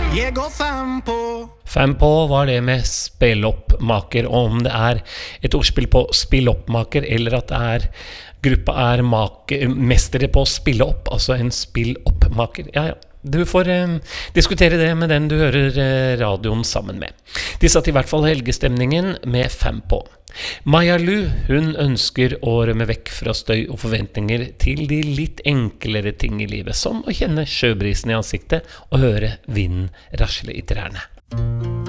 Jeg går fem på. Fem på var det med spilloppmaker, og om det et ordspill på spilloppmaker, eller at gruppa mestere på å spille opp, altså en spilloppmaker. Ja. Du får diskutere det med den du hører radioen sammen med. De satt i hvert fall helgestemningen med fem på. Maja Lu, hun ønsker å rømme vekk fra støy og forventninger til de litt enklere ting i livet, som å kjenne sjøbrisen i ansiktet og høre vinden rasle i trærne.